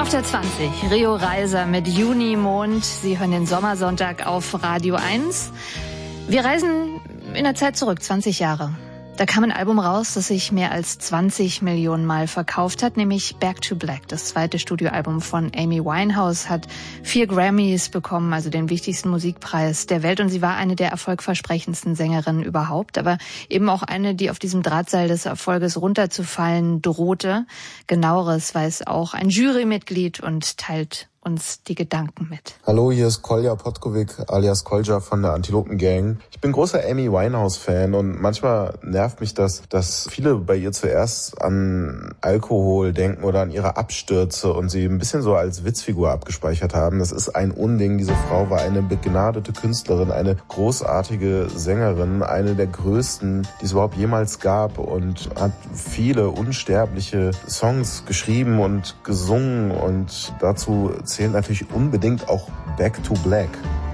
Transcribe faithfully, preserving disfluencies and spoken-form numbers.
Auf der zwanzig, Rio Reiser mit Junimond. Sie hören den Sommersonntag auf Radio eins. Wir reisen in der Zeit zurück, zwanzig Jahre. Da kam ein Album raus, das sich mehr als zwanzig Millionen Mal verkauft hat, nämlich Back to Black. Das zweite Studioalbum von Amy Winehouse hat vier Grammys bekommen, also den wichtigsten Musikpreis der Welt. Und sie war eine der erfolgversprechendsten Sängerinnen überhaupt, aber eben auch eine, die auf diesem Drahtseil des Erfolges runterzufallen drohte. Genaueres weiß auch ein Jurymitglied und teilt uns die Gedanken mit. Hallo, hier ist Kolja Potkovic alias Kolja von der Antilopen Gang. Ich bin großer Amy Winehouse-Fan und manchmal nervt mich das, dass viele bei ihr zuerst an Alkohol denken oder an ihre Abstürze und sie ein bisschen so als Witzfigur abgespeichert haben. Das ist ein Unding. Diese Frau war eine begnadete Künstlerin, eine großartige Sängerin, eine der größten, die es überhaupt jemals gab und hat viele unsterbliche Songs geschrieben und gesungen und dazu zählt natürlich unbedingt auch Back to Black.